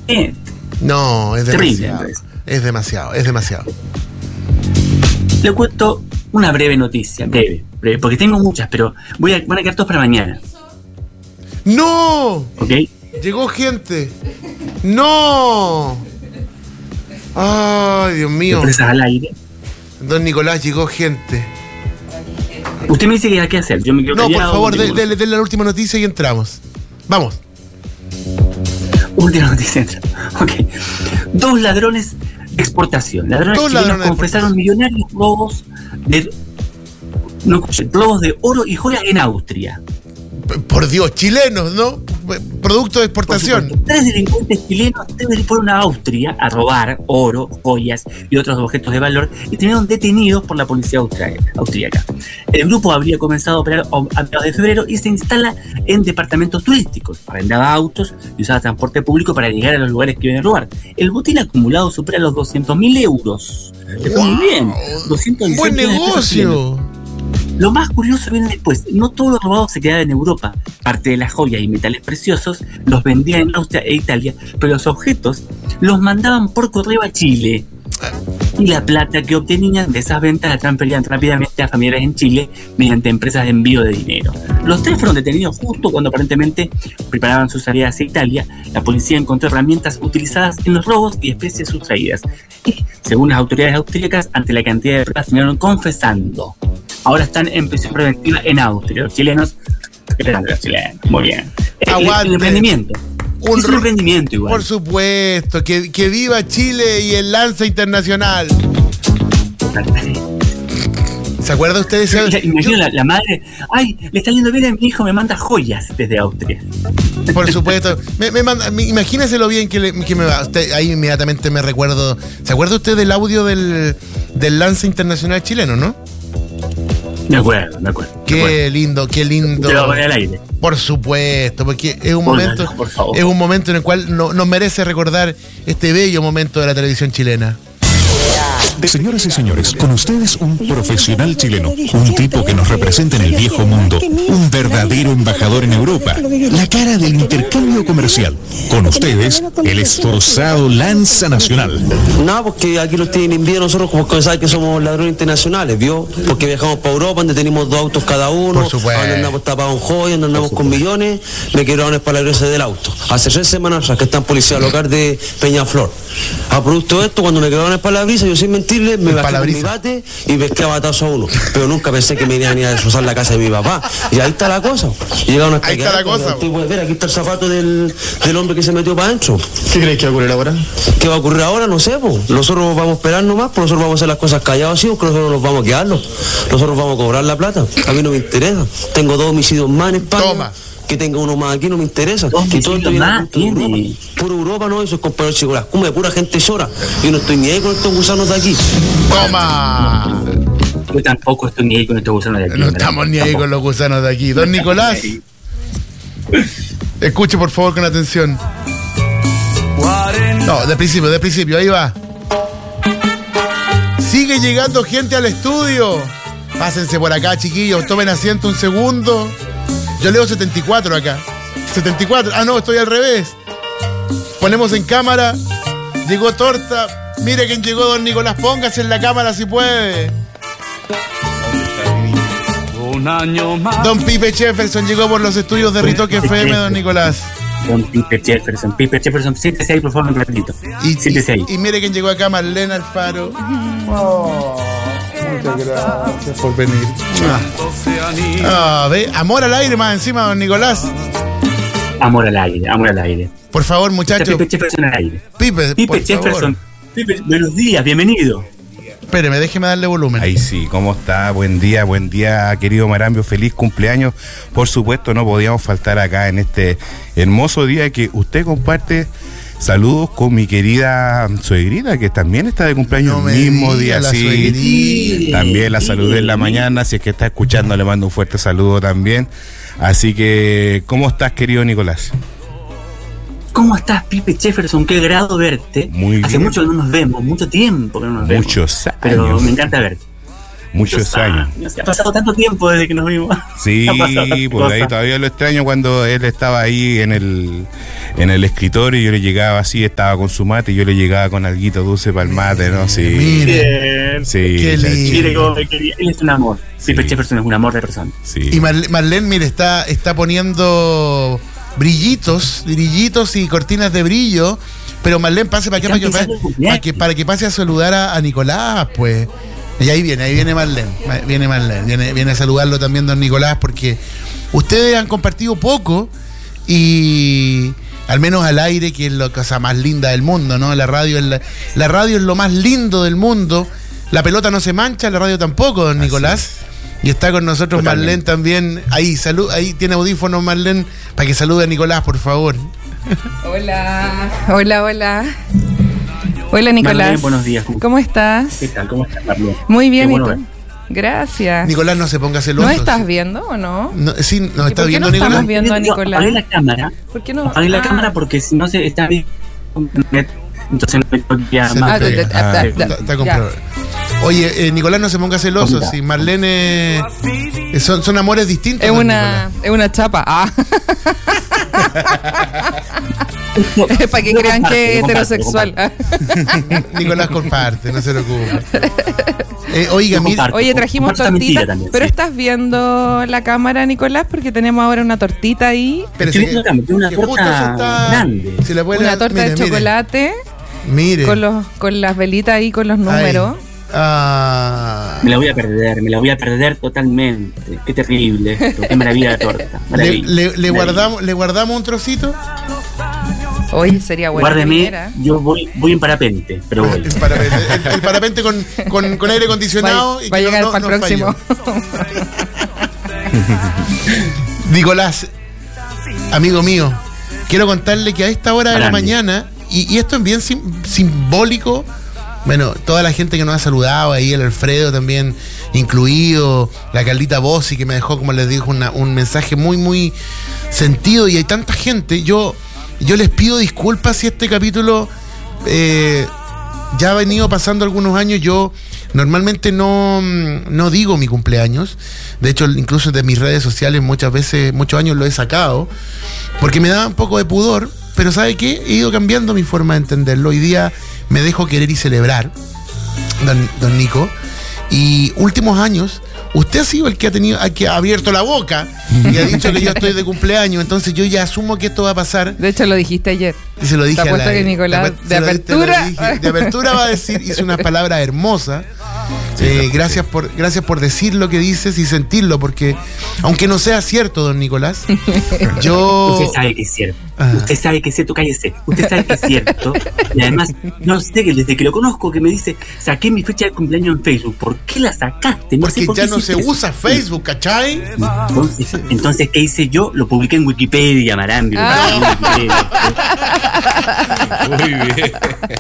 No, es demasiado. Terrible. Es demasiado. Le cuento una breve noticia, breve, porque tengo muchas, pero van a quedar todas para mañana. ¡No! ¿Ok? Llegó gente. ¡No! ¡Ay, Dios mío! Sorpresas al aire. Don Nicolás, llegó gente. Usted me dice que hay que hacer. Yo me quedo No, por callado, favor, digo, denle la última noticia y entramos. Vamos. última noticia. Ok. 2 ladrones de exportación. Ladrones chilenos confesaron millonarios robos de oro y joyas en Austria. Por Dios, chilenos, ¿no? Producto de exportación. 3 delincuentes chilenos fueron a Austria a robar oro, joyas y otros objetos de valor y terminaron detenidos por la policía austríaca. El grupo habría comenzado a operar a mediados de febrero y se instala en departamentos turísticos. Arrendaba autos y usaba transporte público para llegar a los lugares que iban a robar. El botín acumulado supera los 200.000 euros. Está muy bien. 216 ¡buen negocio! Lo más curioso viene después. No todo lo robado se quedaba en Europa. Parte de las joyas y metales preciosos los vendían en Austria e Italia, pero los objetos los mandaban por correo a Chile. Y la plata que obtenían de esas ventas la transferían rápidamente a familiares en Chile mediante empresas de envío de dinero. Los 3 fueron detenidos justo cuando aparentemente preparaban su salida hacia Italia. La policía encontró herramientas utilizadas en los robos y especies sustraídas. Y, según las autoridades austríacas, ante la cantidad de pruebas terminaron confesando. Ahora están en prisión preventiva en Austria. Los chilenos, muy bien. El emprendimiento. Un emprendimiento igual. Por supuesto, que viva Chile y el Lanza Internacional. ¿Se acuerda usted de ese? Imagina la madre, ay, le está yendo bien a mi hijo, me manda joyas desde Austria. Por supuesto. Imagínese lo bien que me va. Usted, ahí inmediatamente me recuerdo. ¿Se acuerda usted del audio del Lanza Internacional chileno, no? Me acuerdo. Qué lindo. Te lo voy a poner al aire. Por supuesto, porque es un momento en el cual nos merece recordar este bello momento de la televisión chilena. Señoras y señores, con ustedes un profesional chileno, un tipo que nos representa en el viejo mundo, un verdadero embajador en Europa, la cara del intercambio comercial. Con ustedes, el esforzado Lanza Nacional. No, porque aquí los tienen envidia nosotros como que saben que somos ladrones internacionales, ¿vio? Porque viajamos para Europa, donde tenemos 2 autos cada uno, donde andamos tapados en joyas, donde andamos con millones, me quedaron es para la iglesia del auto. Hace 3 semanas atrás que está en policía local de Peñaflor. A producto de esto, cuando me quedaron es para la brisa, yo sin mentirle, me bajé con mi bate y pesqué a batazo a uno. Pero nunca pensé que me iban a ir a destrozar la casa de mi papá. Y ahí está la cosa. Y llegaron hasta ahí está la cosa. Tú puedes ver, aquí está el zapato del hombre que se metió para adentro. ¿Qué crees que va a ocurrir ahora? ¿Qué va a ocurrir ahora? No sé, pues. Nosotros vamos a esperar nomás, pues nosotros vamos a hacer las cosas callados así, porque nosotros nos vamos a quedarnos. Nosotros vamos a cobrar la plata. A mí no me interesa. Tengo 2 homicidios más en España. Toma. Que tenga uno más aquí no me interesa. Y todo esto viene de pura Europa, no, eso es compañero Chicolás. Como de pura gente llora. Yo no estoy ni ahí con estos gusanos de aquí. ¡Toma! Yo tampoco estoy ni ahí con estos gusanos de aquí. No estamos ni ahí con los gusanos de aquí. Don Nicolás, escuche por favor con atención. No, de principio, ahí va. Sigue llegando gente al estudio. Pásense por acá, chiquillos, tomen asiento un segundo. Yo leo 74 acá. 74. Ah, no, estoy al revés. Ponemos en cámara. Llegó torta. Mire quién llegó, don Nicolás. Póngase en la cámara si puede. Don Pipe Jefferson llegó por los estudios de Ritoque FM, don Nicolás. Don Pipe Jefferson, siéntese ahí, por favor, un ratito. Siéntese ahí. Y mire quién llegó acá, Marlene Alfaro. Oh, muchas gracias por venir. Ve, amor al aire más encima, don Nicolás. Amor al aire. Por favor, muchachos. Pipe Jefferson al aire. Pipe Jefferson. Pipe, buenos días, bienvenido. Espéreme, déjeme darle volumen. Ahí sí, ¿cómo está? Buen día, querido Marambio. Feliz cumpleaños. Por supuesto, no podíamos faltar acá en este hermoso día que usted comparte. Saludos con mi querida suegrita, que también está de cumpleaños el mismo día. Sí, también la saludé en la mañana. Si es que está escuchando, le mando un fuerte saludo también. Así que, ¿cómo estás, querido Nicolás? ¿Cómo estás, Pipe Jefferson? Qué agrado verte. Muy bien. Hace mucho que no nos vemos, mucho tiempo que no nos vemos. Muchos años. Pero me encanta verte. Muchos años. Ha pasado tanto tiempo desde que nos vimos. Sí, por ahí todavía lo extraño cuando él estaba ahí en en el escritorio, y yo le llegaba así, estaba con su mate, y yo le llegaba con alguito dulce para el mate, ¿no? Sí. Bien. Sí. Qué lindo. Mire cómo me quería. Él es un amor. Sí, Jefferson es un amor de persona. Sí. Y Marlene, mire, está poniendo brillitos y cortinas de brillo. Pero Marlene, pase para acá para que pase a saludar a Nicolás, pues. Y ahí viene Marlene. Viene a saludarlo también don Nicolás, porque ustedes han compartido poco, y al menos al aire, que es la cosa más linda del mundo, ¿no? La radio es lo más lindo del mundo. La pelota no se mancha, la radio tampoco, don Nicolás. Y está con nosotros Marlene también. Ahí tiene audífonos Marlene, para que salude a Nicolás, por favor. Hola. Hola, Nicolás. Marlene, buenos días. ¿Cómo estás? ¿Qué tal? ¿Cómo estás, Marlene? Muy bien, Qué ¿y bueno tú? Gracias. Nicolás, no se ponga celoso. ¿No estás viendo o no? Sí, nos está viendo no Nicolás. estamos viendo a Nicolás? Apagué la cámara. ¿Por qué no? Apagué la cámara porque si no se está bien. Entonces no me podía más. Está comprobado. Oye, Nicolás, no se ponga celoso. Si Marlene son amores distintos. Es una chapa. Para que crean que es heterosexual. Nicolás comparte, no se preocupe. Oiga, mira. Oye, trajimos tortita. Pero estás viendo la cámara, Nicolás, porque tenemos ahora una tortita ahí. Pero una torta grande. Una torta de chocolate. Mire. Con las velitas ahí, con los números. Me la voy a perder totalmente. Qué terrible esto. Qué maravilla de torta. ¿Le guardamos un trocito? Hoy sería bueno. Guárdeme, yo voy en parapente, pero voy. El parapente con aire acondicionado. Va a llegar para el próximo. Nicolás, amigo mío, quiero contarle que a esta hora de la mañana, y esto es bien simbólico. Bueno, toda la gente que nos ha saludado ahí, el Alfredo también incluido, la Carlita Bossi, que me dejó, como les dijo, un mensaje muy, muy sentido, y hay tanta gente. Yo les pido disculpas si este capítulo ya ha venido pasando algunos años. Yo normalmente no digo mi cumpleaños. De hecho, incluso de mis redes sociales muchos años lo he sacado, porque me da un poco de pudor. Pero ¿sabe qué? He ido cambiando mi forma de entenderlo. Hoy día me dejo querer y celebrar, don Nico. Y últimos años, usted ha sido el que ha abierto la boca y ha dicho que yo estoy de cumpleaños. Entonces yo ya asumo que esto va a pasar. De hecho, lo dijiste ayer. Y se lo dije a la que Nicolás, de apertura. De apertura va a decir, hice unas palabras hermosas. Gracias por decir lo que dices y sentirlo, porque aunque no sea cierto, don Nicolás, Usted sabe que es cierto. Usted sabe que es cierto, cállese. Usted sabe que es cierto. Y además, no sé, desde que lo conozco, que me dice, saqué mi fecha de cumpleaños en Facebook. ¿Por qué la sacaste? No porque sé por ya qué no se usa Facebook, ¿cachai? Entonces, ¿qué hice yo? Lo publiqué en Wikipedia, Marambio. Muy bien.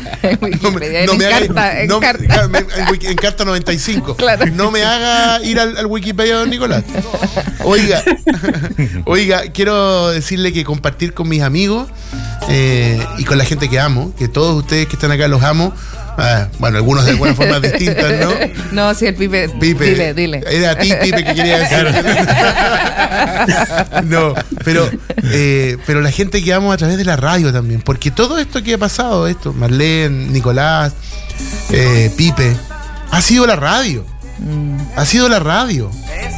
En Carta 95. Claro. No me haga ir al Wikipedia de don Nicolás. Oiga, quiero decirle que compartir con mis amigos y con la gente que amo, que todos ustedes que están acá los amo. Bueno, algunos de alguna forma distintas, ¿no? No, sí, el Pipe. Dile. Era a ti, Pipe, que quería decir. No, pero la gente que amo a través de la radio también. Porque todo esto que ha pasado, Marlene, Nicolás, Pipe, ha sido la radio. Ha sido la radio.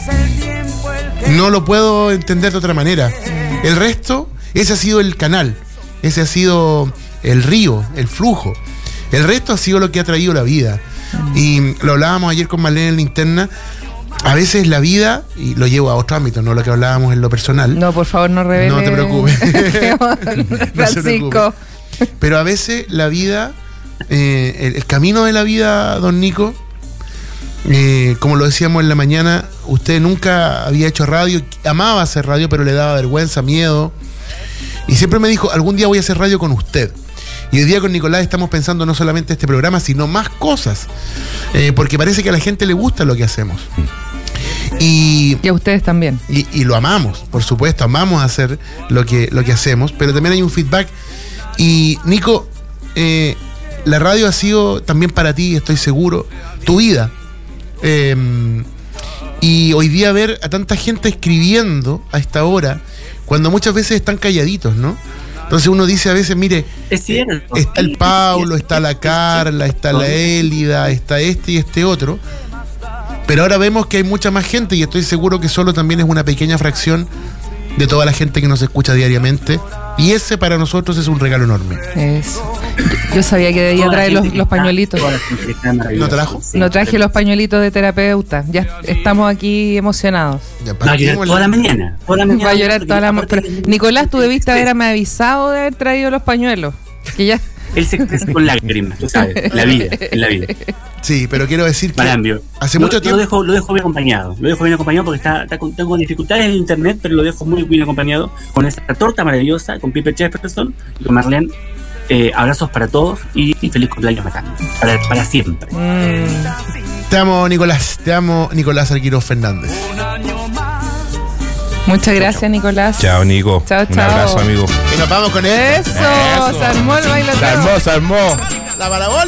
No lo puedo entender de otra manera. El resto, ese ha sido el canal. Ese ha sido el río, el flujo. El resto ha sido lo que ha traído la vida. Y lo hablábamos ayer con Marlene en la interna. A veces la vida, y lo llevo a otro ámbito, no lo que hablábamos en lo personal. No, por favor, no reveles. No te preocupes. Francisco. Pero a veces la vida, el camino de la vida, don Nico, como lo decíamos en la mañana, usted nunca había hecho radio, amaba hacer radio, pero le daba vergüenza, miedo. Y siempre me dijo, algún día voy a hacer radio con usted. Y hoy día con Nicolás estamos pensando no solamente este programa, sino más cosas. Porque parece que a la gente le gusta lo que hacemos. Y a ustedes también. Y lo amamos, por supuesto, amamos hacer lo que hacemos, pero también hay un feedback. Y Nico, la radio ha sido también para ti, estoy seguro, tu vida. Y hoy día ver a tanta gente escribiendo a esta hora, cuando muchas veces están calladitos, ¿no? Entonces uno dice a veces, mire, es cierto, está el Paulo, está la Carla, está la Élida, está este y este otro, pero ahora vemos que hay mucha más gente y estoy seguro que solo también es una pequeña fracción de toda la gente que nos escucha diariamente, y ese para nosotros es un regalo enorme. Eso. Yo sabía que debía traer los pañuelitos. ¿No trajo? No traje los pañuelitos de terapeuta. Ya estamos aquí emocionados. Va a llorar toda la mañana. Va a llorar toda la mañana. Nicolás, tú debiste haberme avisado de haber traído los pañuelos. Que ya... Él se expresa con lágrimas, tú sabes, la vida. Sí, pero quiero decir que Marambio, hace mucho tiempo... Lo dejo bien acompañado. Lo dejo bien acompañado porque tengo dificultades en internet, pero lo dejo muy bien acompañado con esta torta maravillosa, con Piper Jefferson y con Marlene. Abrazos para todos y feliz cumpleaños, Marambio. Para siempre. Te amo, Nicolás. Te amo, Nicolás Arquiro Fernández. Muchas gracias, Nicolás. Chao, Nico. Chao, Un abrazo, amigo. Y nos vamos con esto. Eso. Se armó el baile. Se armó. La parabola.